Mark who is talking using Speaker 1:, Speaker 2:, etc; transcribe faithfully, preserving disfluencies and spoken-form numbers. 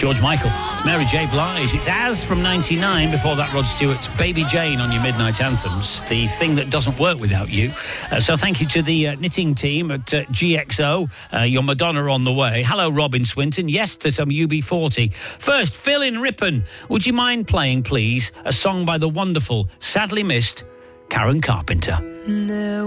Speaker 1: George Michael. It's Mary J. Blige. It's Az from ninety-nine. Before that, Rod Stewart's Baby Jane on your Midnight Anthems. The thing that doesn't work without you. Uh, so thank you to the uh, knitting team at uh, G X O. Uh, your Madonna on the way. Hello, Robin Swinton. Yes to some U B forty. First, Phil in Ripon. Would you mind playing, please, a song by the wonderful, sadly missed Karen Carpenter?
Speaker 2: No.